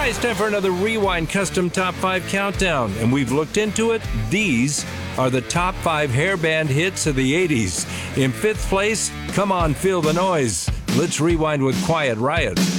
It's time for another Rewind Custom Top 5 Countdown, and we've looked into it. These are the top 5 hairband hits of the 80s. In 5th place, Come On Feel the Noise. Let's rewind with Quiet Riot.